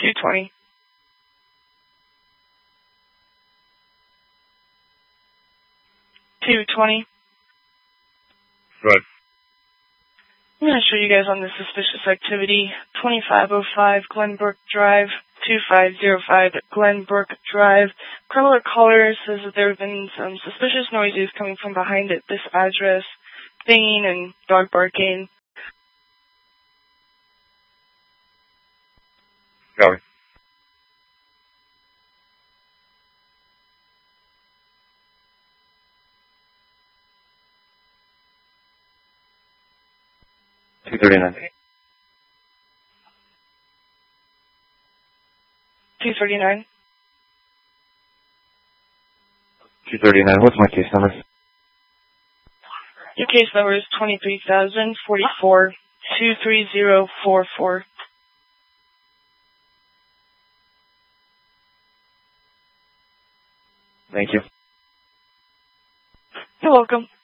220. Right. I'm going to show you guys on this suspicious activity. 2505 Glenbrook Drive, 2505 Glenbrook Drive. Criminal caller says that there have been some suspicious noises coming from behind at this address, banging and dog barking. Copy. $239. 239. 239. What's my case number? Your case number is 23,044 23044. Thank you. You're welcome.